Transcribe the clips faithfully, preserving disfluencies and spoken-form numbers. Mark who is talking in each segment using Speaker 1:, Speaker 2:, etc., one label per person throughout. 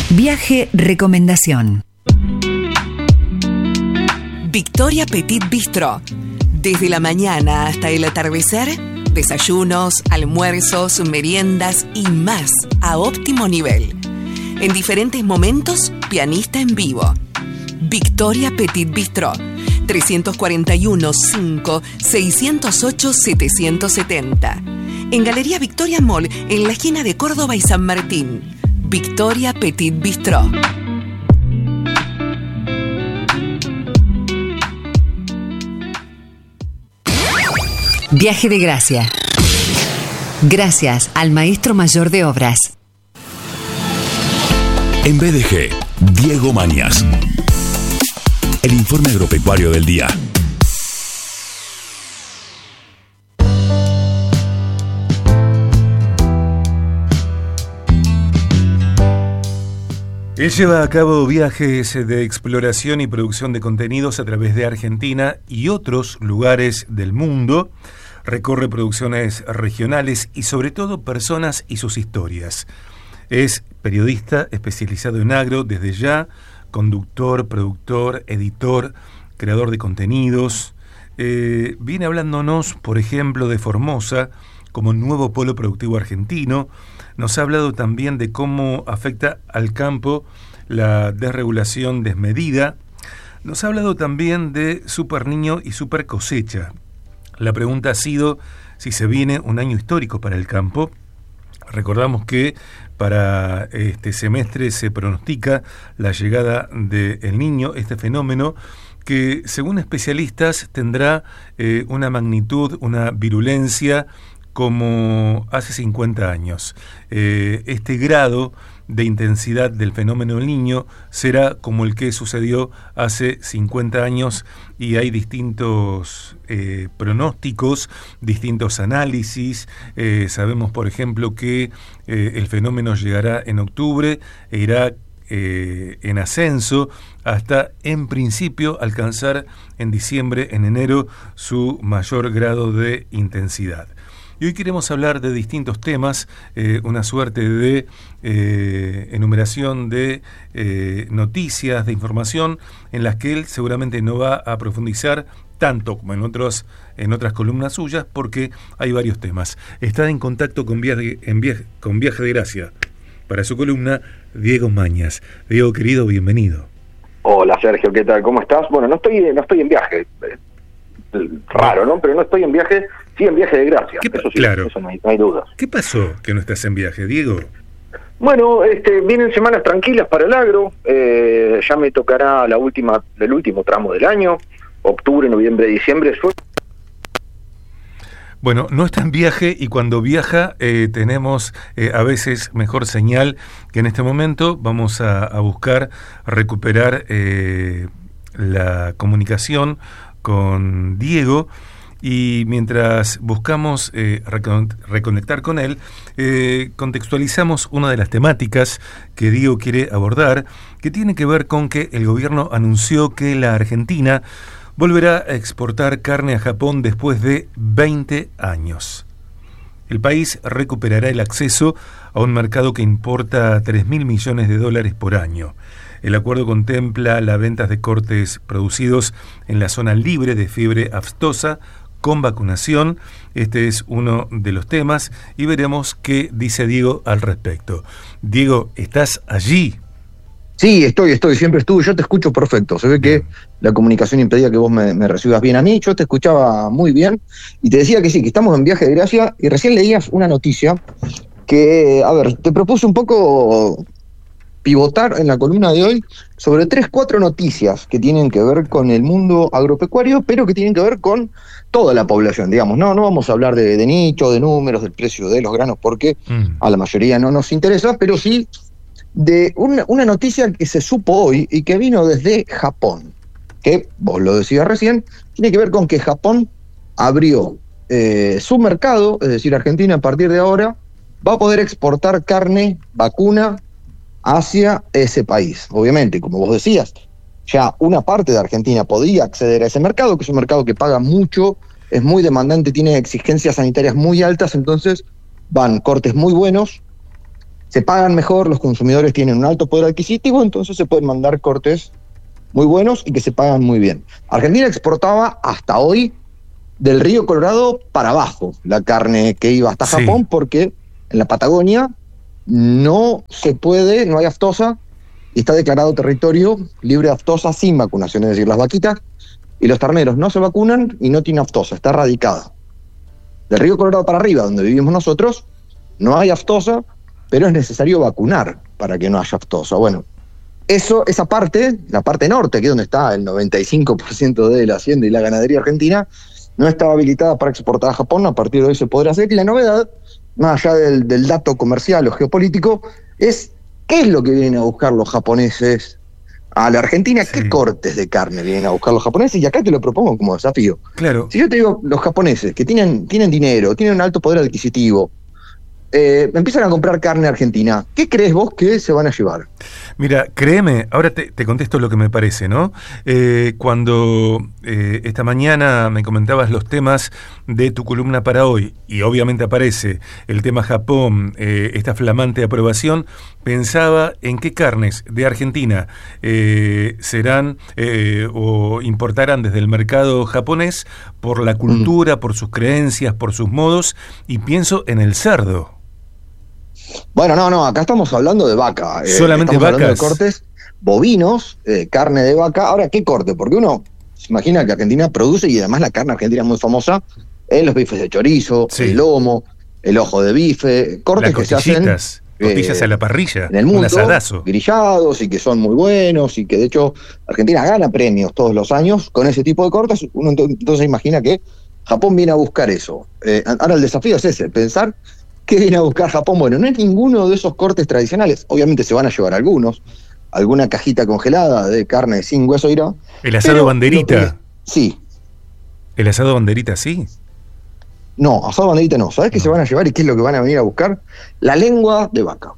Speaker 1: Viaje recomendación.
Speaker 2: Victoria Petit Bistro. Desde la mañana hasta el atardecer, desayunos, almuerzos, meriendas y más a óptimo nivel. En diferentes momentos, pianista en vivo. Victoria Petit Bistro. tres cuatro uno, cinco, seis cero ocho, siete siete cero. En Galería Victoria Mall, en la esquina de Córdoba y San Martín. Victoria Petit Bistro.
Speaker 1: Viaje de gracia. Gracias al maestro mayor de obras.
Speaker 3: En B D G, Diego Mañas. El informe agropecuario del día.
Speaker 4: Él lleva a cabo viajes de exploración y producción de contenidos a través de Argentina y otros lugares del mundo. Recorre producciones regionales y sobre todo personas y sus historias. Es periodista especializado en agro desde ya, conductor, productor, editor, creador de contenidos. Eh, viene hablándonos, por ejemplo, de Formosa como nuevo polo productivo argentino. Nos ha hablado también de cómo afecta al campo la desregulación desmedida. Nos ha hablado también de Super Niño y Super Cosecha. La pregunta ha sido si se viene un año histórico para el campo. Recordamos que para este semestre se pronostica la llegada del Niño, este fenómeno que según especialistas tendrá eh, una magnitud, una virulencia como hace cincuenta años. Eh, este grado de intensidad del fenómeno del Niño será como el que sucedió hace cincuenta años y hay distintos eh, pronósticos, distintos análisis. Eh, sabemos, por ejemplo, que eh, el fenómeno llegará en octubre e irá eh, en ascenso hasta, en principio, alcanzar en diciembre, en enero, su mayor grado de intensidad. Y hoy queremos hablar de distintos temas, eh, una suerte de eh, enumeración de eh, noticias, de información, en las que él seguramente no va a profundizar tanto como en otros en otras columnas suyas, porque hay varios temas. Está en contacto con Viaje, en viaje, con Viaje de Gracia, para su columna, Diego Mañas. Diego, querido, bienvenido.
Speaker 5: Hola, Sergio, ¿qué tal? ¿Cómo estás? Bueno, no estoy, no estoy en viaje. Raro, ¿no? Pero no estoy en viaje, sí en viaje de gracia.
Speaker 4: ¿Qué pa-
Speaker 5: eso sí,
Speaker 4: claro.
Speaker 5: eso no hay, no hay dudas.
Speaker 4: ¿Qué pasó que no estás en viaje, Diego?
Speaker 5: Bueno, este, vienen semanas tranquilas para el agro. Eh, ya me tocará la última, el último tramo del año, octubre, noviembre, diciembre.
Speaker 4: Bueno, no está en viaje y cuando viaja eh, tenemos eh, a veces mejor señal que en este momento. Vamos a, a buscar recuperar eh, la comunicación con Diego y mientras buscamos eh, recon- reconectar con él, eh, contextualizamos una de las temáticas que Diego quiere abordar, que tiene que ver con que el gobierno anunció que la Argentina volverá a exportar carne a Japón después de veinte años. El país recuperará el acceso a un mercado que importa tres mil millones de dólares por año. El acuerdo contempla las ventas de cortes producidos en la zona libre de fiebre aftosa con vacunación. Este es uno de los temas y veremos qué dice Diego al respecto. Diego, ¿estás allí?
Speaker 6: Sí, estoy, estoy, siempre estuve, yo te escucho perfecto. Se ve que bien. La comunicación impedía que vos me, me recibas bien a mí, yo te escuchaba muy bien y te decía que sí, que estamos en Viaje de Gracia y recién leías una noticia que, a ver, te propuse un poco pivotar en la columna de hoy sobre tres, cuatro noticias que tienen que ver con el mundo agropecuario, pero que tienen que ver con toda la población, digamos. No, no vamos a hablar de, de nicho, de números, del precio de los granos, porque mm. a la mayoría no nos interesa, pero sí de una, una noticia que se supo hoy y que vino desde Japón, que, vos lo decías recién, tiene que ver con que Japón abrió eh, su mercado, es decir, Argentina a partir de ahora va a poder exportar carne vacuna hacia ese país. Obviamente, como vos decías, ya una parte de Argentina podía acceder a ese mercado, que es un mercado que paga mucho, es muy demandante, tiene exigencias sanitarias muy altas, entonces van cortes muy buenos. se pagan mejor, los consumidores tienen un alto poder adquisitivo, entonces se pueden mandar cortes muy buenos y que se pagan muy bien. Argentina exportaba hasta hoy del río Colorado para abajo la carne que iba hasta Japón, sí, porque en la Patagonia no se puede, no hay aftosa, y está declarado territorio libre de aftosa sin vacunación, es decir, las vaquitas y los terneros no se vacunan y no tienen aftosa, está erradicada. Del río Colorado para arriba, donde vivimos nosotros, no hay aftosa, pero es necesario vacunar para que no haya aftosa. Bueno, eso, esa parte, la parte norte, que es donde está el noventa y cinco por ciento de la hacienda y la ganadería argentina, no estaba habilitada para exportar a Japón. A partir de hoy se podrá hacer. Y la novedad, más allá del, del dato comercial o geopolítico, es qué es lo que vienen a buscar los japoneses a la Argentina, sí, qué cortes de carne vienen a buscar los japoneses, y acá te lo propongo como desafío.
Speaker 4: Claro.
Speaker 6: Si yo te digo, los japoneses que tienen, tienen dinero, tienen un alto poder adquisitivo, Eh, empiezan a comprar carne argentina, ¿qué crees vos que se van a llevar?
Speaker 4: Mira, créeme, ahora te, te contesto lo que me parece, ¿no? Eh, cuando eh, esta mañana me comentabas los temas de tu columna para hoy, y obviamente aparece el tema Japón, eh, esta flamante aprobación, pensaba en qué carnes de Argentina eh, serán eh, o importarán desde el mercado japonés por la cultura, mm. por sus creencias, por sus modos, y pienso en el cerdo.
Speaker 6: Bueno, no, no, acá estamos hablando de vaca. Eh,
Speaker 4: Solamente
Speaker 6: estamos
Speaker 4: vacas.
Speaker 6: Hablando de cortes bovinos, eh, carne de vaca. Ahora, ¿qué corte? Porque uno se imagina que Argentina produce, y además la carne argentina es muy famosa, en los bifes de chorizo, sí, el lomo, el ojo de bife, cortes
Speaker 4: Las
Speaker 6: que se hacen
Speaker 4: costillas eh, a la parrilla,
Speaker 6: en el mundo,
Speaker 4: un asadazo,
Speaker 6: grillados, y que son muy buenos, y que de hecho Argentina gana premios todos los años con ese tipo de cortes. Uno entonces imagina que Japón viene a buscar eso. Eh, ahora el desafío es ese, pensar ¿qué viene a buscar Japón? Bueno, no es ninguno de esos cortes tradicionales. Obviamente se van a llevar algunos, alguna cajita congelada de carne sin hueso irá.
Speaker 4: El asado banderita.
Speaker 6: Que, sí.
Speaker 4: El asado banderita, sí.
Speaker 6: No, asado banderita no. ¿Sabés qué no. se van a llevar y qué es lo que van a venir a buscar? La lengua de vaca.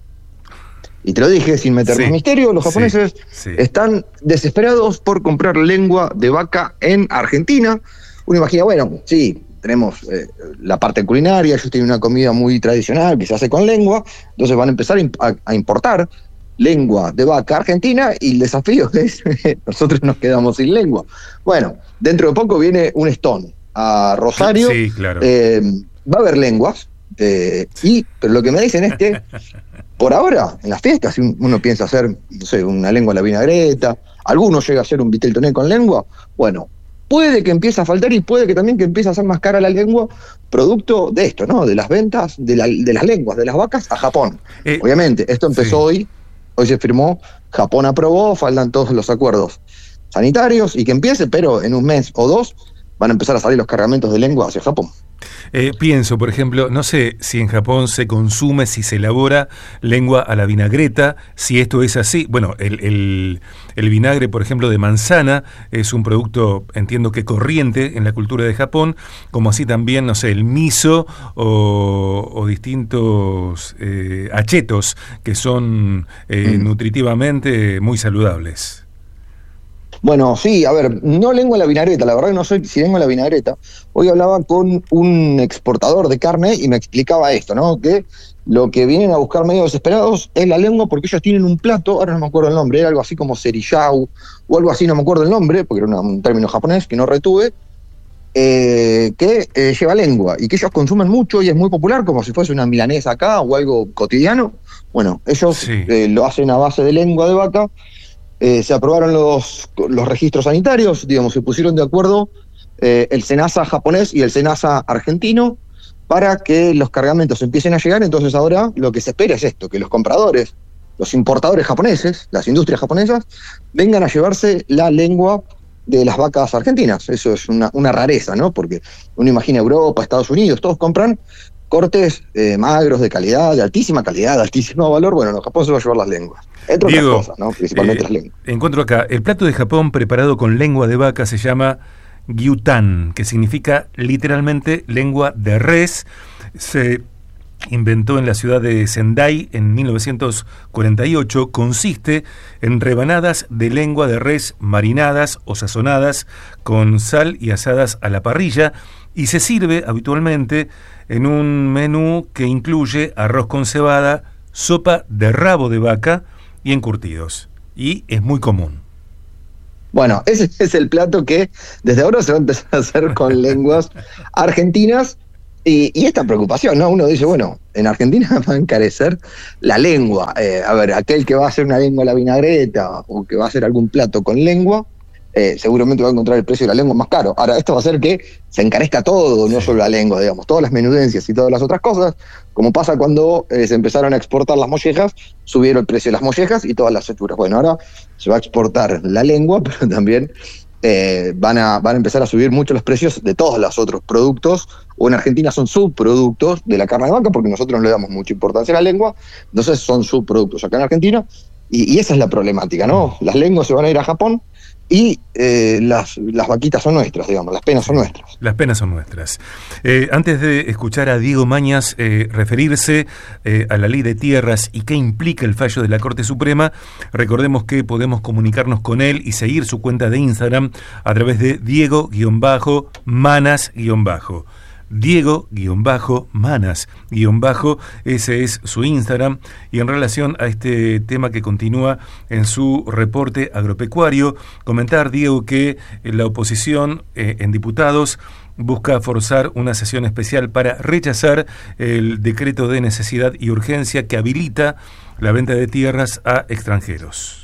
Speaker 6: Y te lo dije sin meter más sí, misterio, los japoneses sí, sí. están desesperados por comprar lengua de vaca en Argentina. Uno imagina, bueno, sí, tenemos eh, la parte culinaria, ellos tienen una comida muy tradicional que se hace con lengua, entonces van a empezar a, a importar lengua de vaca argentina, y el desafío es, nosotros nos quedamos sin lengua. Bueno, dentro de poco viene un Stone a Rosario,
Speaker 4: sí, claro.
Speaker 6: eh, va a haber lenguas, eh, y, pero lo que me dicen es que, por ahora, en las fiestas, si uno piensa hacer, no sé, una lengua a la vinagreta, alguno llega a hacer un vitel toné con lengua, bueno, puede que empiece a faltar, y puede que también que empiece a ser más cara la lengua, producto de esto, ¿no? De las ventas de, la, de las lenguas de las vacas a Japón. Eh, Obviamente, esto empezó sí. hoy, hoy se firmó, Japón aprobó, faltan todos los acuerdos sanitarios y que empiece, pero en un mes o dos van a empezar a salir los cargamentos de lengua hacia Japón.
Speaker 4: Eh, pienso, por ejemplo, no sé si en Japón se consume, si se elabora lengua a la vinagreta, si esto es así. Bueno, el, el, el vinagre, por ejemplo, de manzana es un producto, entiendo que corriente en la cultura de Japón, como así también, no sé, el miso o, o distintos eh, achetos que son eh, mm. nutritivamente muy saludables.
Speaker 6: Bueno, sí, a ver, no lengua a la vinagreta, la verdad que no soy si lengua a la vinagreta. Hoy hablaba con un exportador de carne y me explicaba esto, ¿no? Que lo que vienen a buscar medio desesperados es la lengua, porque ellos tienen un plato, ahora no me acuerdo el nombre, era algo así como seriyau o algo así, no me acuerdo el nombre, porque era una, un término japonés que no retuve, eh, que eh, lleva lengua y que ellos consumen mucho y es muy popular, como si fuese una milanesa acá o algo cotidiano. Bueno, ellos sí. eh, lo hacen a base de lengua de vaca. Eh, se aprobaron los, los registros sanitarios, digamos, se pusieron de acuerdo eh, el SENASA japonés y el SENASA argentino para que los cargamentos empiecen a llegar. Entonces ahora lo que se espera es esto, que los compradores, los importadores japoneses, las industrias japonesas, vengan a llevarse la lengua de las vacas argentinas. Eso es una, una rareza, ¿no? Porque uno imagina Europa, Estados Unidos, todos compran cortes eh, magros, de calidad, de altísima calidad, de altísimo valor. Bueno, no, Japón se va a llevar las lenguas. Entre
Speaker 4: Diego,
Speaker 6: otras cosas, ¿no? Principalmente eh, las lenguas.
Speaker 4: Encuentro acá, el plato de Japón preparado con lengua de vaca se llama gyutan, que significa literalmente lengua de res. Se inventó en la ciudad de Sendai en mil novecientos cuarenta y ocho. Consiste en rebanadas de lengua de res marinadas o sazonadas con sal y asadas a la parrilla, y se sirve habitualmente en un menú que incluye arroz con cebada, sopa de rabo de vaca y encurtidos. Y es muy común.
Speaker 6: Bueno, ese es el plato que desde ahora se va a empezar a hacer con lenguas argentinas. Y, y esta preocupación, ¿no? Uno dice, bueno, en Argentina va a encarecer la lengua. Eh, a ver, aquel que va a hacer una lengua a la vinagreta o que va a hacer algún plato con lengua, eh, seguramente va a encontrar el precio de la lengua más caro. Ahora, esto va a hacer que se encarezca todo, no solo la lengua, digamos, todas las menudencias y todas las otras cosas, como pasa cuando eh, se empezaron a exportar las mollejas, subieron el precio de las mollejas y todas las hechuras. Bueno, ahora se va a exportar la lengua, pero también eh, van, a, van a empezar a subir mucho los precios de todos los otros productos, o en Argentina son subproductos de la carne de vaca, porque nosotros no le damos mucha importancia a la lengua, entonces son subproductos acá en Argentina, y, y esa es la problemática, ¿no? Las lenguas se van a ir a Japón, y eh, las, las vaquitas son nuestras, digamos, las penas son nuestras.
Speaker 4: Las penas son nuestras. Eh, antes de escuchar a Diego Mañas eh, referirse eh, a la ley de tierras y qué implica el fallo de la Corte Suprema, recordemos que podemos comunicarnos con él y seguir su cuenta de Instagram a través de Diego-Manas-. Diego-Manas, ese es su Instagram. Y en relación a este tema que continúa en su reporte agropecuario, comentar, Diego, que la oposición eh, en diputados busca forzar una sesión especial para rechazar el decreto de necesidad y urgencia que habilita la venta de tierras a extranjeros.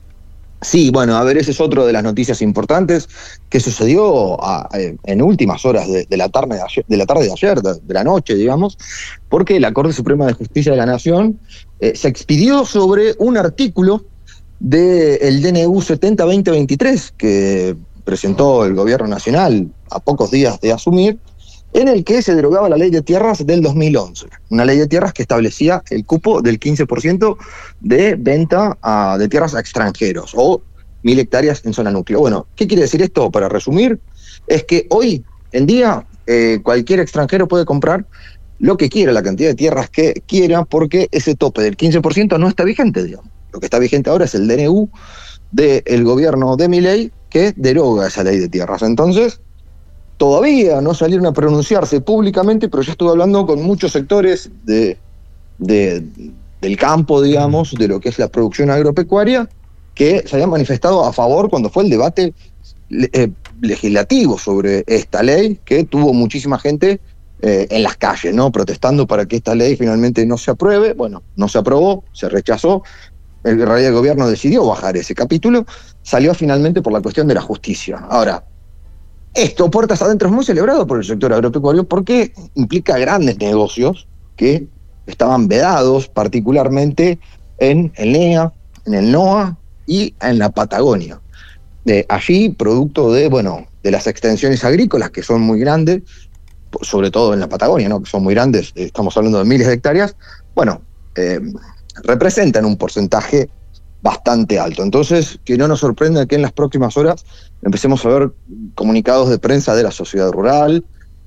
Speaker 6: Sí, bueno, a ver, ese es otro de las noticias importantes que sucedió a, a, en últimas horas de, de, la tarde de, ayer, de la tarde de ayer, de, de la noche, digamos, porque la Corte Suprema de Justicia de la Nación eh, se expidió sobre un artículo del D N U setenta veinte veintitrés que presentó el Gobierno Nacional a pocos días de asumir, en el que se derogaba la ley de tierras del dos mil once, una ley de tierras que establecía el cupo del quince por ciento de venta a, de tierras a extranjeros, o mil hectáreas en zona núcleo. Bueno, ¿qué quiere decir esto? Para resumir, es que hoy en día eh, cualquier extranjero puede comprar lo que quiera, la cantidad de tierras que quiera, porque ese tope del quince por ciento no está vigente, digamos. Lo que está vigente ahora es el D N U del gobierno de Milei, que deroga esa ley de tierras. Entonces, todavía no salieron a pronunciarse públicamente, pero yo estuve hablando con muchos sectores de, de, del campo, digamos, de lo que es la producción agropecuaria, que se habían manifestado a favor cuando fue el debate eh, legislativo sobre esta ley, que tuvo muchísima gente eh, en las calles, ¿no? Protestando para que esta ley finalmente no se apruebe. Bueno, no se aprobó, se rechazó. En realidad el gobierno decidió bajar ese capítulo, salió finalmente por la cuestión de la justicia. Ahora, esto, puertas adentro, es muy celebrado por el sector agropecuario porque implica grandes negocios que estaban vedados particularmente en el N E A, en el NOA y en la Patagonia. De allí, producto de, bueno, de las extensiones agrícolas que son muy grandes, sobre todo en la Patagonia, ¿no? Que son muy grandes, estamos hablando de miles de hectáreas, bueno, eh, representan un porcentaje bastante alto. Entonces, que no nos sorprenda que en las próximas horas empecemos a ver comunicados de prensa de la sociedad rural,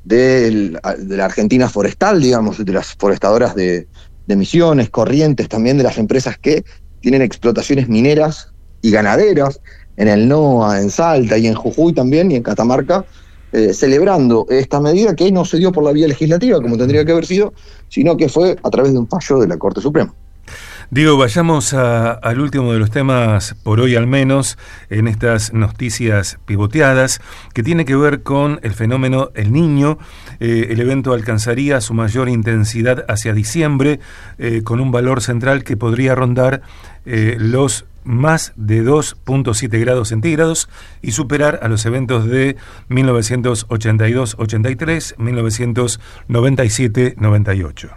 Speaker 6: de, de la Argentina forestal, digamos, de las forestadoras de, de Misiones, Corrientes, también de las empresas que tienen explotaciones mineras y ganaderas en el NOA, en Salta y en Jujuy también, y en Catamarca, eh, celebrando esta medida que no se dio por la vía legislativa, como tendría que haber sido, sino que fue a través de un fallo de la Corte Suprema.
Speaker 4: Diego, vayamos a, al último de los temas, por hoy al menos, en estas noticias pivoteadas, que tiene que ver con el fenómeno El Niño. Eh, el evento alcanzaría su mayor intensidad hacia diciembre, eh, con un valor central que podría rondar eh, los más de dos punto siete grados centígrados y superar a los eventos de mil novecientos ochenta y dos ochenta y tres, mil novecientos noventa y siete noventa y ocho.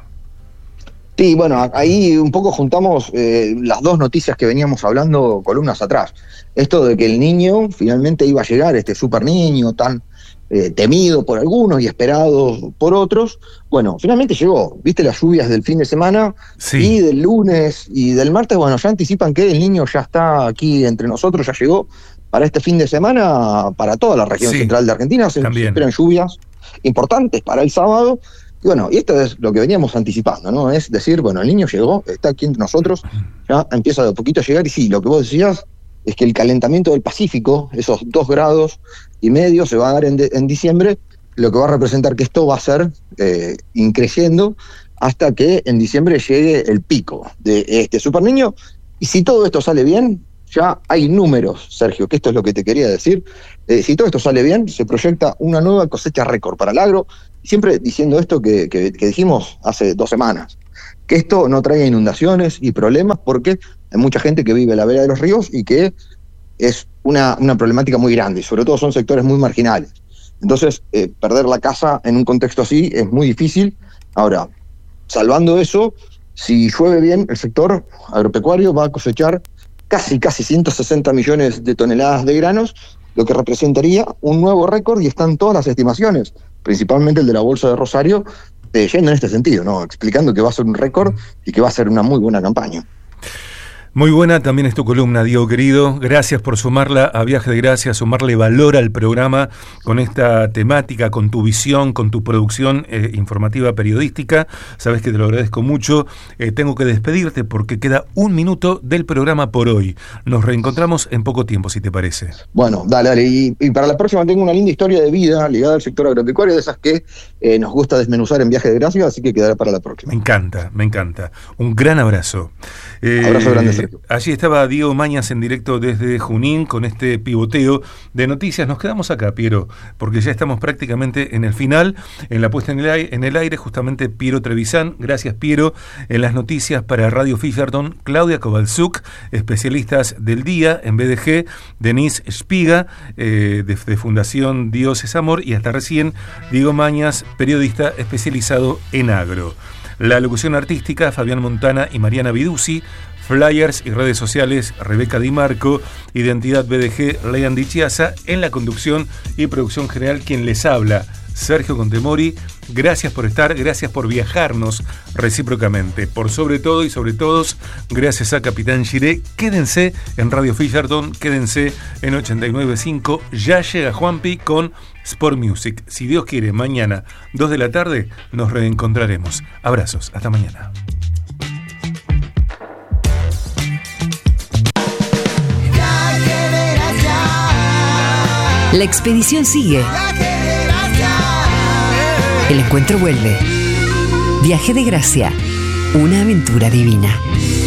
Speaker 6: Sí, bueno, ahí un poco juntamos eh, las dos noticias que veníamos hablando columnas atrás. Esto de que el Niño finalmente iba a llegar, este super niño tan eh, temido por algunos y esperado por otros. Bueno, finalmente llegó. ¿Viste las lluvias del fin de semana?
Speaker 4: Sí.
Speaker 6: Y del lunes y del martes, bueno, ya anticipan que el Niño ya está aquí entre nosotros, ya llegó para este fin de semana, para toda la región
Speaker 4: sí,
Speaker 6: central de Argentina. Se, se esperan lluvias importantes para el sábado. Y bueno, y esto es lo que veníamos anticipando, ¿no? Es decir, bueno, el Niño llegó, está aquí entre nosotros, ya empieza de a poquito a llegar, y sí, lo que vos decías es que el calentamiento del Pacífico, esos dos grados y medio, se va a dar en, de, en diciembre, lo que va a representar que esto va a ser eh, increciendo hasta que en diciembre llegue el pico de este Super Niño. Y si todo esto sale bien, ya hay números, Sergio, que esto es lo que te quería decir. Eh, si todo esto sale bien, se proyecta una nueva cosecha récord para el agro, siempre diciendo esto que, que, que dijimos hace dos semanas, que esto no traiga inundaciones y problemas, porque hay mucha gente que vive a la vera de los ríos y que es una, una problemática muy grande, y sobre todo son sectores muy marginales. Entonces, eh, perder la casa en un contexto así es muy difícil. Ahora, salvando eso, si llueve bien, el sector agropecuario va a cosechar casi, casi ciento sesenta millones de toneladas de granos, lo que representaría un nuevo récord, y están todas las estimaciones, principalmente el de la Bolsa de Rosario, eh, yendo en este sentido, ¿no? Explicando que va a ser un récord y que va a ser una muy buena campaña.
Speaker 4: Muy buena también es tu columna, Diego querido. Gracias por sumarla a Viaje de Gracia, sumarle valor al programa con esta temática, con tu visión, con tu producción eh, informativa periodística. Sabes que te lo agradezco mucho. Eh, tengo que despedirte porque queda un minuto del programa por hoy. Nos reencontramos en poco tiempo, si te parece.
Speaker 6: Bueno, dale, dale. Y, y para la próxima tengo una linda historia de vida ligada al sector agropecuario, de esas que eh, nos gusta desmenuzar en Viaje de Gracia, así que quedará para la próxima.
Speaker 4: Me encanta, me encanta. Un gran abrazo. Eh,
Speaker 6: abrazo grande.
Speaker 4: Allí estaba Diego Mañas en directo desde Junín con este pivoteo de noticias. Nos quedamos acá, Piero, porque ya estamos prácticamente en el final, en la puesta en el aire, en el aire justamente Piero Trevisan. Gracias, Piero. En las noticias para Radio Fisherton, Claudia Kovalchuk, especialistas del día en B D G, Denise Espiga, eh, de, de Fundación Dios es Amor, y hasta recién Diego Mañas, periodista especializado en agro. La locución artística, Fabián Montana y Mariana Viduzzi. Flyers y redes sociales, Rebeca Di Marco. Identidad B D G, Lean Di Chiasa. En la conducción y producción general, quien les habla, Sergio Contemori. Gracias por estar, gracias por viajarnos recíprocamente. Por sobre todo y sobre todos, gracias a Capitán Giré. Quédense en Radio Fisherton, quédense en ochenta y nueve punto cinco. Ya llega Juanpi con Sport Music. Si Dios quiere, mañana, dos de la tarde, nos reencontraremos. Abrazos, hasta mañana.
Speaker 1: La expedición sigue. El encuentro vuelve. Viaje de Gracia. Una aventura divina.